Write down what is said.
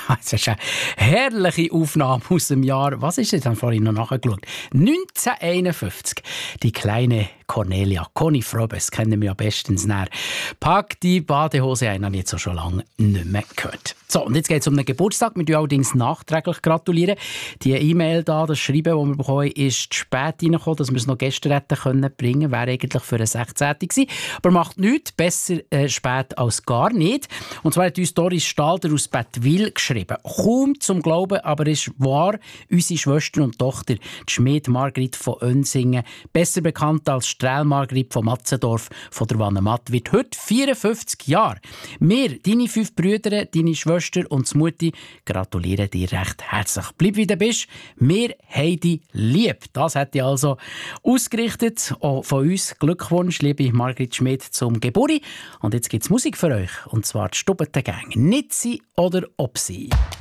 Das ist eine herrliche Aufnahme aus dem Jahr, was ist das? Ich habe vorhin noch nachgeschaut. 1951. Die kleine Cornelia, Conny Frobes, kennen wir ja bestens näher. Pack die Badehose ein, habe ich jetzt auch schon lange nicht mehr gehört. So, und jetzt geht es um einen Geburtstag. Wir gratulieren allerdings nachträglich. Gratulieren. Die E-Mail da, das Schreiben, das wir bekommen, ist spät reingekommen, dass wir es noch gestern hätten können bringen. Wäre eigentlich für den 16. gewesen. Aber macht nichts. Besser spät als gar nicht. Und zwar hat uns Doris Stalder aus Bettwil geschrieben. Kaum zum Glauben, aber ist wahr. Unsere Schwester und Tochter, die Schmied Margrit von Önsingen, besser bekannt als Strähl Margrit von Matzendorf von der Wannematt, wird heute 54 Jahre. Wir, deine 5 Brüder, deine Schwester und die Mutti, gratulieren dir recht herzlich. Bleib wie du bist. Wir haben dich lieb. Das hat ich also ausgerichtet. Auch von uns Glückwunsch, liebe Margrit Schmidt, zum Geburi. Und jetzt gibt es Musik für euch. Und zwar die Stubbentengang. Nicht sie oder ob sie.